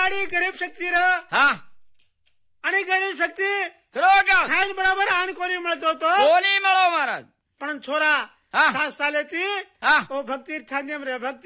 गाडी गरीब शक्ती र हा आणि गरीब शक्ती खरोखर खायन बरोबर आणि कोणी मिळतो तो कोणी मिळो महाराज पण छोरा हा. 7 साले ती हा ओ भक्ती छांदेम रे भक्ती